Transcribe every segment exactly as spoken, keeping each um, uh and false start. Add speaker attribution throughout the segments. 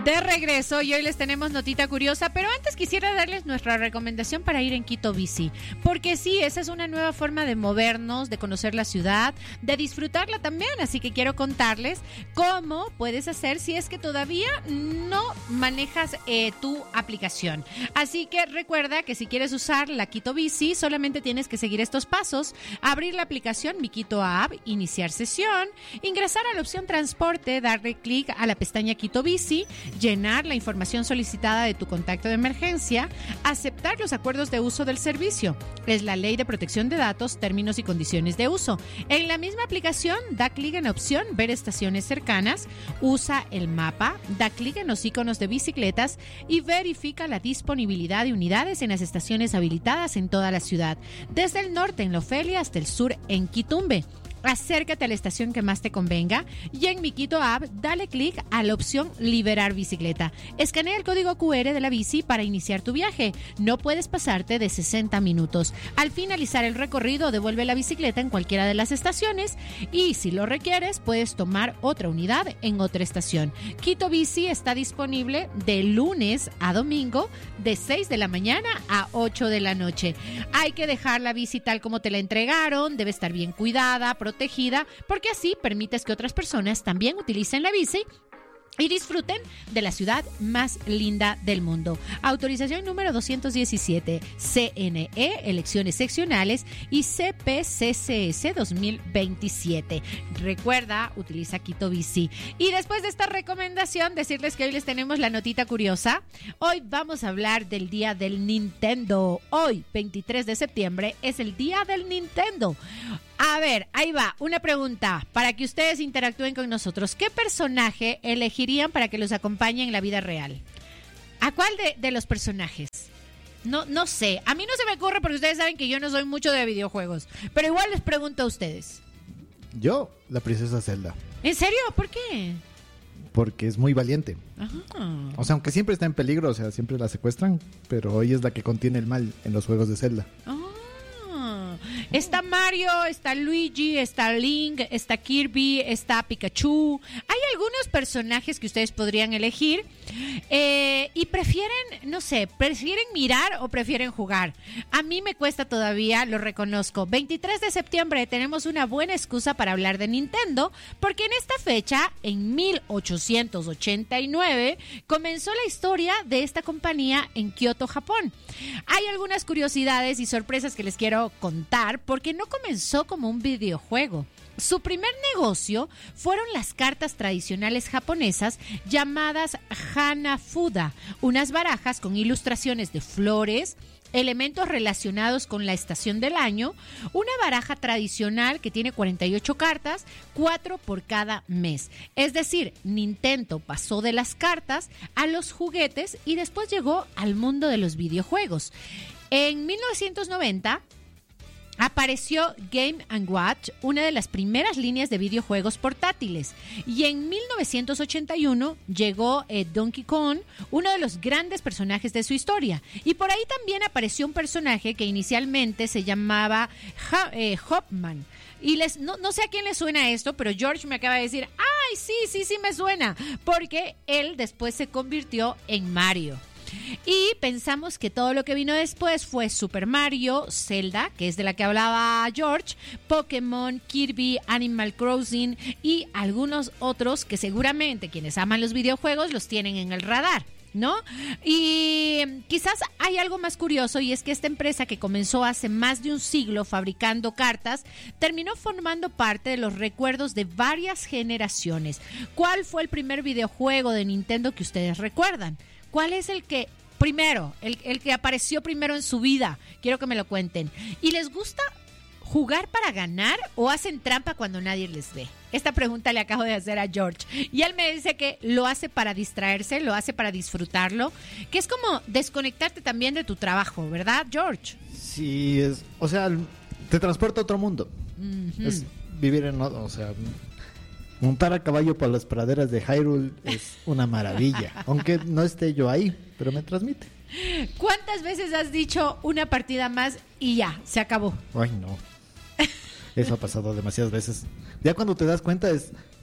Speaker 1: De regreso y hoy les tenemos notita curiosa, pero antes quisiera darles nuestra recomendación para ir en Quito Bici, porque sí, esa es una nueva forma de movernos, de conocer la ciudad, de disfrutarla también, así que quiero contarles cómo puedes hacer si es que todavía no manejas eh, tu aplicación. Así que recuerda que si quieres usar la Quito Bici, solamente tienes que seguir estos pasos: abrir la aplicación Mi Quito App, iniciar sesión, ingresar a la opción transporte, darle clic a la pestaña Quito Bici, llenar la información solicitada de tu contacto de emergencia, aceptar los acuerdos de uso del servicio. Es la Ley de Protección de Datos, términos y condiciones de uso. En la misma aplicación, da clic en la opción Ver estaciones cercanas, usa el mapa, da clic en los iconos de bicicletas y verifica la disponibilidad de unidades en las estaciones habilitadas en toda la ciudad, desde el norte en La Ofelia hasta el sur en Quitumbe. Acércate a la estación que más te convenga y en Mi Quito App dale clic a la opción Liberar bicicleta. Escanea el código cu erre de la bici para iniciar tu viaje. No puedes pasarte de sesenta minutos. Al finalizar el recorrido, devuelve la bicicleta en cualquiera de las estaciones y si lo requieres, puedes tomar otra unidad en otra estación. Quito Bici está disponible de lunes a domingo de seis de la mañana a ocho de la noche. Hay que dejar la bici tal como te la entregaron, debe estar bien cuidada, protegida, porque así permites que otras personas también utilicen la bici y disfruten de la ciudad más linda del mundo. Autorización número doscientos diecisiete, C N E, elecciones seccionales y C P C C S dos mil veintisiete. Recuerda, utiliza Quito Bici. Y después de esta recomendación, decirles que hoy les tenemos la notita curiosa. Hoy vamos a hablar del Día del Nintendo. Hoy, veintitrés de septiembre, es el Día del Nintendo. A ver, ahí va, una pregunta para que ustedes interactúen con nosotros. ¿Qué personaje elegirían para que los acompañe en la vida real? ¿A cuál de, de los personajes? No, no sé, a mí no se me ocurre porque ustedes saben que yo no soy mucho de videojuegos, pero igual les pregunto a ustedes.
Speaker 2: Yo, la princesa Zelda.
Speaker 1: ¿En serio? ¿Por qué?
Speaker 2: Porque es muy valiente.
Speaker 1: Ajá.
Speaker 2: O sea, aunque siempre está en peligro, o sea, siempre la secuestran, pero ella es la que contiene el mal en los juegos de Zelda.
Speaker 1: Oh. Está Mario, está Luigi, está Link, está Kirby, está Pikachu. Hay algunos personajes que ustedes podrían elegir eh, y prefieren, no sé, prefieren mirar o prefieren jugar. A mí me cuesta todavía, lo reconozco. veintitrés de septiembre tenemos una buena excusa para hablar de Nintendo, porque en esta fecha, en mil ochocientos ochenta y nueve, comenzó la historia de esta compañía en Kioto, Japón. Hay algunas curiosidades y sorpresas que les quiero contar, porque no comenzó como un videojuego. Su primer negocio fueron las cartas tradicionales japonesas llamadas Hanafuda, unas barajas con ilustraciones de flores, elementos relacionados con la estación del año, una baraja tradicional que tiene cuarenta y ocho cartas, cuatro por cada mes. Es decir, Nintendo pasó de las cartas a los juguetes y después llegó al mundo de los videojuegos. En mil novecientos noventa apareció Game and Watch, una de las primeras líneas de videojuegos portátiles. Y en mil novecientos ochenta y uno llegó eh, Donkey Kong, uno de los grandes personajes de su historia. Y por ahí también apareció un personaje que inicialmente se llamaba ha- eh, Hopman. Y les, no, no sé a quién le suena esto, pero George me acaba de decir, ¡ay, sí, sí, sí me suena! Porque él después se convirtió en Mario. Y pensamos que todo lo que vino después fue Super Mario, Zelda, que es de la que hablaba George, Pokémon, Kirby, Animal Crossing y algunos otros que seguramente quienes aman los videojuegos los tienen en el radar, ¿no? Y quizás hay algo más curioso, y es que esta empresa, que comenzó hace más de un siglo fabricando cartas, terminó formando parte de los recuerdos de varias generaciones. ¿Cuál fue el primer videojuego de Nintendo que ustedes recuerdan? ¿Cuál es el que primero, el, el que apareció primero en su vida? Quiero que me lo cuenten. ¿Y les gusta jugar para ganar o hacen trampa cuando nadie les ve? Esta pregunta le acabo de hacer a George y él me dice que lo hace para distraerse, lo hace para disfrutarlo, que es como desconectarte también de tu trabajo, ¿verdad, George?
Speaker 2: Sí, es, o sea, te transporta a otro mundo. Uh-huh. Es vivir en, o sea, montar a caballo por las praderas de Hyrule es una maravilla, aunque no esté yo ahí, pero me transmite.
Speaker 1: ¿Cuántas veces has dicho una partida más y ya, se acabó?
Speaker 2: Ay, no. Eso ha pasado demasiadas veces. Ya cuando te das cuenta es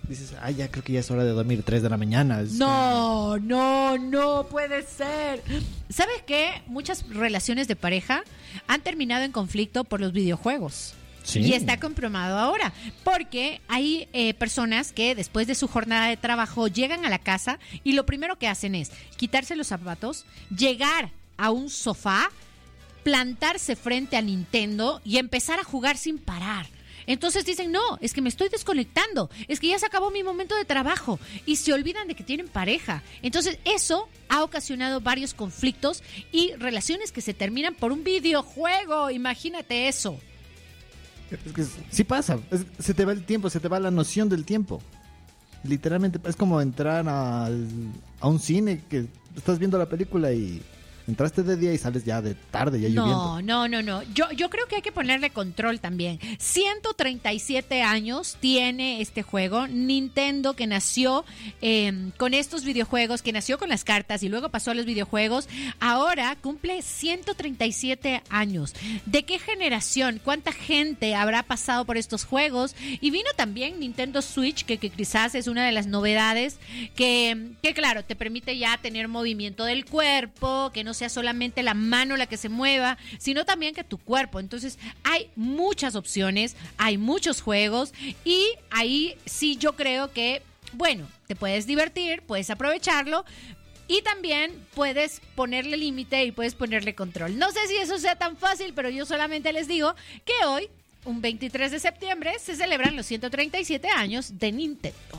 Speaker 2: dices, ah, ya creo que ya es hora de dormir, tres de la mañana. Es
Speaker 1: no, como... no, no puede ser. ¿Sabes qué? Muchas relaciones de pareja han terminado en conflicto por los videojuegos. Sí. Y está comprobado ahora, porque hay eh, personas que después de su jornada de trabajo llegan a la casa y lo primero que hacen es quitarse los zapatos, llegar a un sofá, plantarse frente a Nintendo y empezar a jugar sin parar. Entonces dicen, no, es que me estoy desconectando, es que ya se acabó mi momento de trabajo y se olvidan de que tienen pareja. Entonces eso ha ocasionado varios conflictos y relaciones que se terminan por un videojuego. Imagínate eso.
Speaker 2: Es que sí pasa, es, se te va el tiempo, se te va la noción del tiempo. Literalmente es como entrar a, a un cine que estás viendo la película y entraste de día y sales ya de tarde, ya lloviendo.
Speaker 1: No, no, no, no. Yo, yo creo que hay que ponerle control también. ciento treinta y siete años tiene este juego. Nintendo, que nació eh, con estos videojuegos, que nació con las cartas y luego pasó a los videojuegos, ahora cumple ciento treinta y siete años. ¿De qué generación? ¿Cuánta gente habrá pasado por estos juegos? Y vino también Nintendo Switch, que, que quizás es una de las novedades, que, que claro, te permite ya tener movimiento del cuerpo, que no sea solamente la mano la que se mueva, sino también que tu cuerpo. Entonces hay muchas opciones, hay muchos juegos y ahí sí yo creo que, bueno, te puedes divertir, puedes aprovecharlo y también puedes ponerle límite y puedes ponerle control. No sé si eso sea tan fácil, pero yo solamente les digo que hoy, un veintitrés de septiembre, se celebran los ciento treinta y siete años de Nintendo.